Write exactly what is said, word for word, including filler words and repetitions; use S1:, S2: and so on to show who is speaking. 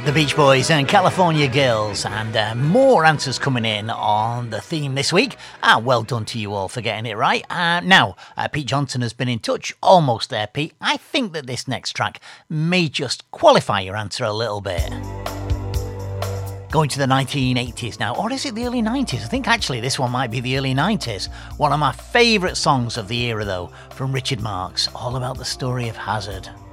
S1: The Beach Boys and California Girls, and uh, more answers coming in on the theme this week. Ah, well done to you all for getting it right. Uh, now, uh, Pete Johnson has been in touch. Almost there, Pete. I think that this next track may just qualify your answer a little bit. Going to the nineteen eighties now, or is it the early nineties? I think actually this one might be the early nineties. One of my favourite songs of the era though, from Richard Marx, all about the story of Hazard.